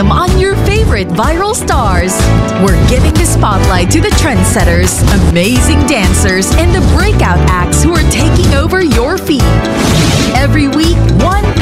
premium on your favorite viral stars. We're giving the spotlight to the trendsetters, amazing dancers, and the breakout acts who are taking over your feed. Every week, one